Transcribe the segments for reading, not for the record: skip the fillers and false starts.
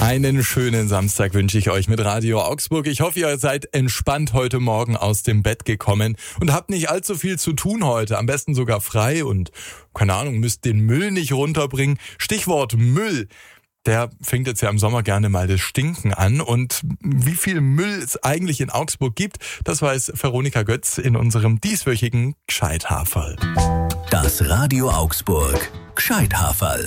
Einen schönen Samstag wünsche ich euch mit Radio Augsburg. Ich hoffe, ihr seid entspannt heute Morgen aus dem Bett gekommen und habt nicht allzu viel zu tun heute. Am besten sogar frei und, keine Ahnung, müsst den Müll nicht runterbringen. Stichwort Müll. Der fängt jetzt ja im Sommer gerne mal das Stinken an. Und wie viel Müll es eigentlich in Augsburg gibt, das weiß Veronika Götz in unserem dieswöchigen Gscheithaferl. Das Radio Augsburg Gscheithaferl.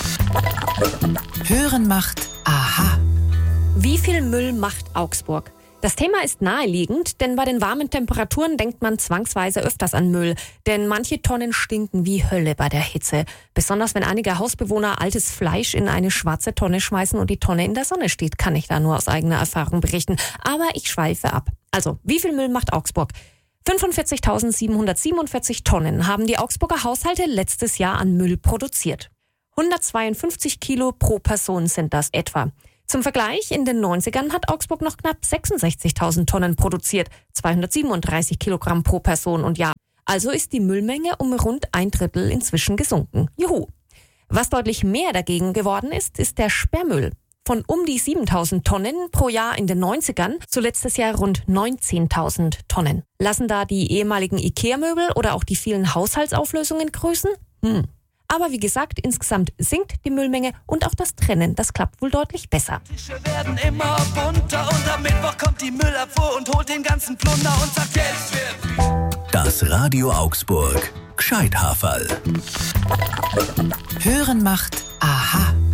Hören macht aha. Wie viel Müll macht Augsburg? Das Thema ist naheliegend, denn bei den warmen Temperaturen denkt man zwangsweise öfters an Müll. Denn manche Tonnen stinken wie Hölle bei der Hitze. Besonders wenn einige Hausbewohner altes Fleisch in eine schwarze Tonne schmeißen und die Tonne in der Sonne steht, kann ich da nur aus eigener Erfahrung berichten. Aber ich schweife ab. Also, wie viel Müll macht Augsburg? 45.747 Tonnen haben die Augsburger Haushalte letztes Jahr an Müll produziert. 152 Kilo pro Person sind das etwa. Zum Vergleich, in den 90ern hat Augsburg noch knapp 66.000 Tonnen produziert, 237 Kilogramm pro Person und Jahr. Also ist die Müllmenge um rund 1/3 inzwischen gesunken. Juhu! Was deutlich mehr dagegen geworden ist, ist der Sperrmüll. Von um die 7.000 Tonnen pro Jahr in den 90ern zu letztes Jahr rund 19.000 Tonnen. Lassen da die ehemaligen Ikea-Möbel oder auch die vielen Haushaltsauflösungen grüßen? Aber wie gesagt, insgesamt sinkt die Müllmenge und auch das Trennen, das klappt wohl deutlich besser. Tische werden immer bunter und am Mittwoch kommt die Müllabfuhr und holt den ganzen Plunder und sagt Geld wird. Das Radio Augsburg Gscheithaferl. Hören macht aha.